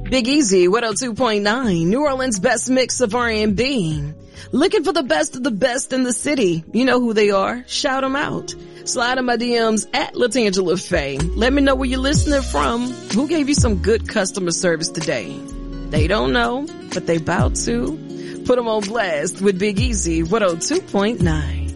Big Easy, 102.9, New Orleans' best mix of R&B. Looking for the best of the best in the city. You know who they are. Shout them out. Slide in my DMs at Latangela Faye. Let me know where you're listening from. Who gave you some good customer service today? They don't know, but they about to. Put them on blast with Big Easy, 102.9.